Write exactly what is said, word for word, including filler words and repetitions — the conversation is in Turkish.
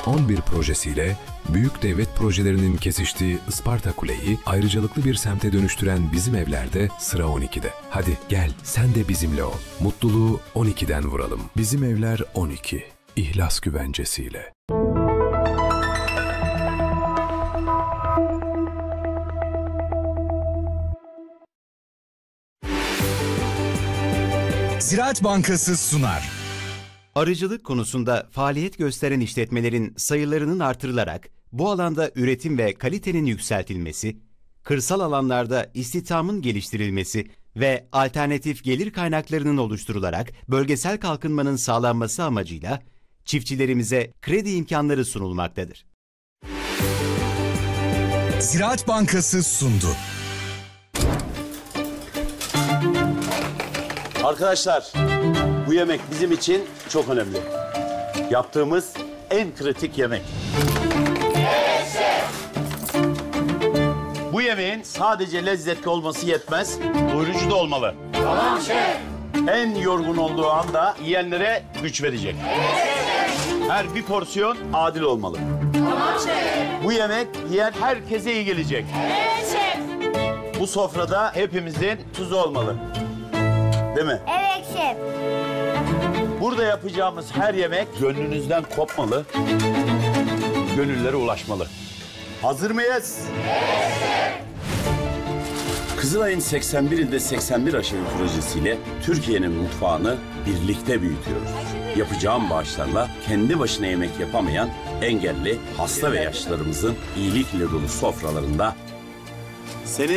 on bir projesiyle büyük devlet projelerinin kesiştiği Isparta Kule'yi ayrıcalıklı bir semte dönüştüren Bizim Evler'de sıra on ikide. Hadi gel sen de bizimle ol. Mutluluğu on ikiden vuralım. Bizim Evler on iki. İhlas güvencesiyle. Ziraat Bankası sunar. Arıcılık konusunda faaliyet gösteren işletmelerin sayılarının artırılarak bu alanda üretim ve kalitenin yükseltilmesi, kırsal alanlarda istihdamın geliştirilmesi ve alternatif gelir kaynaklarının oluşturularak bölgesel kalkınmanın sağlanması amacıyla çiftçilerimize kredi imkanları sunulmaktadır. Ziraat Bankası sundu. Arkadaşlar, bu yemek bizim için çok önemli. Yaptığımız en kritik yemek. Evet şef. Bu yemeğin sadece lezzetli olması yetmez, doyurucu da olmalı. Tamam şef. En yorgun olduğu anda yiyenlere güç verecek. Evet şef. Her bir porsiyon adil olmalı. Tamam şef. Bu yemek yiyen herkese iyi gelecek. Evet şef. Bu sofrada hepimizin tuzu olmalı. Değil mi? Evet şef. Burada yapacağımız her yemek gönlünüzden kopmalı, gönüllere ulaşmalı. Hazır mıyız? Evet. Kızılay'ın seksen bir ilde seksen bir aşevi projesiyle Türkiye'nin mutfağını birlikte büyütüyoruz. Yapacağım bağışlarla kendi başına yemek yapamayan engelli, hasta ve yaşlılarımızın iyilikle dolu sofralarında senin